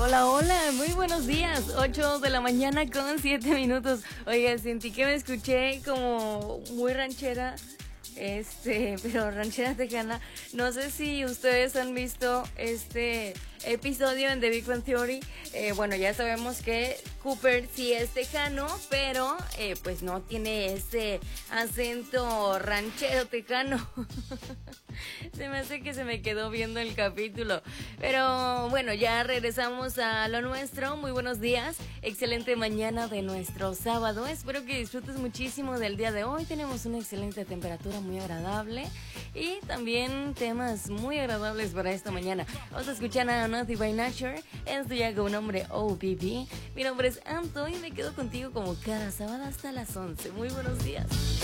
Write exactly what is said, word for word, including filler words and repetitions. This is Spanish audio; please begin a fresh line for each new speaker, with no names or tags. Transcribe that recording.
Hola, hola, muy buenos días. ocho de la mañana con siete minutos. Oiga, sentí que me escuché como muy ranchera, este, pero ranchera tejana. No sé si ustedes han visto este episodio en The Big Bang Theory. Eh, bueno, ya sabemos que Cooper sí es tejano, pero eh, pues no tiene ese acento ranchero tejano. Se me hace que se me quedó viendo el capítulo. Pero bueno, ya regresamos a lo nuestro. Muy buenos días. Excelente mañana de nuestro sábado. Espero que disfrutes muchísimo del día de hoy. Tenemos una excelente temperatura, muy agradable. Y también temas muy agradables para esta mañana. Vamos a escuchar a Naughty by Nature. Esto ya con un nombre O B B. Mi nombre es Anto y me quedo contigo como cada sábado hasta las once. Muy buenos días.